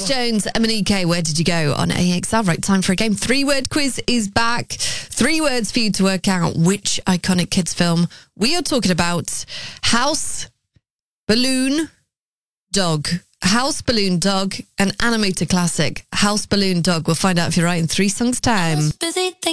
Grace Jones, Emanike, Where Did You Go on AXL? Right, time for a game. 3-word quiz is back. 3 words for you to work out which iconic kids film we are talking about. House, balloon, dog. House, balloon, dog, an animated classic. House, balloon, dog. We'll find out if you're right in 3 songs' time.